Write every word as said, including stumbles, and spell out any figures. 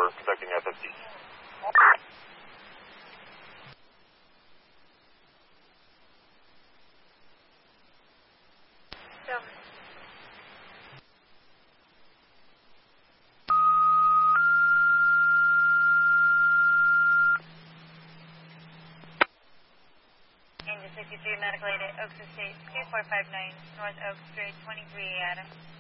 for conducting F F T. Engine sixty-three, medical aid at Oaks Estates, two four five nine, North Oaks, grade twenty-three, Adam.